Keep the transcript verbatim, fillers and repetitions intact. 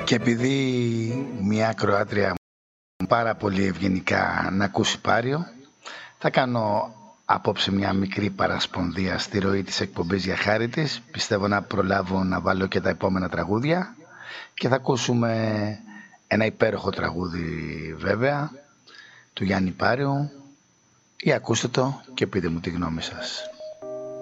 Και επειδή μια ακροάτρια πάρα πολύ ευγενικά να ακούσει Πάριο, θα κάνω απόψε μια μικρή παρασπονδία στη ροή της εκπομπής για χάρη της. Πιστεύω να προλάβω να βάλω και τα επόμενα τραγούδια και θα ακούσουμε ένα υπέροχο τραγούδι βέβαια του Γιάννη Πάριου. Ή ακούστε το και πείτε μου τη γνώμη σας.